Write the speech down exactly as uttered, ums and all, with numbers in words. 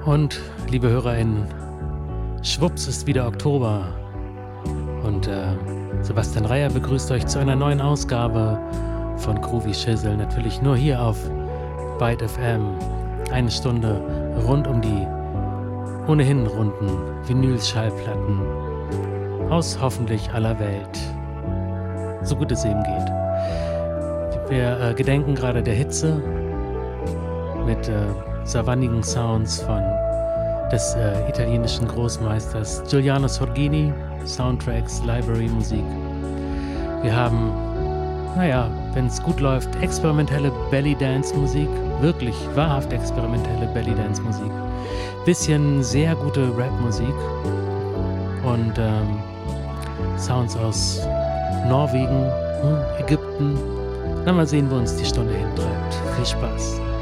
Und, liebe HörerInnen, schwupps ist wieder Oktober und äh, Sebastian Reier begrüßt euch zu einer neuen Ausgabe von Groovy Schissel, natürlich nur hier auf Byte F M. Eine Stunde rund um die ohnehin runden Vinyl-Schallplatten aus hoffentlich aller Welt, so gut es eben geht. Wir äh, gedenken gerade der Hitze mit äh, savannigen Sounds von des äh, italienischen Großmeisters Giuliano Sorgini, Soundtracks, Library-Musik. Wir haben, naja, wenn es gut läuft, experimentelle Belly-Dance-Musik, wirklich wahrhaft experimentelle Belly-Dance-Musik, bisschen sehr gute Rap-Musik und ähm, Sounds aus Norwegen, hm, Ägypten. Na, mal sehen, wo uns die Stunde hintreibt. Viel Spaß.